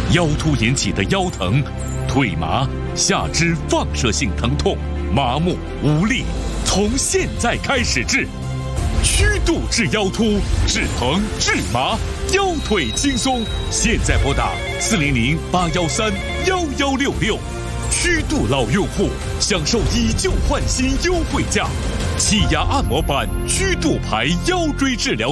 腰突引起的腰疼、腿麻、下肢放射性疼痛、麻木无力，从现在开始治。曲度治腰突，治疼治麻，腰腿轻松。现在拨打400-813-1166，曲度老用户享受以旧换新优惠价，气压按摩板曲度牌腰椎治疗。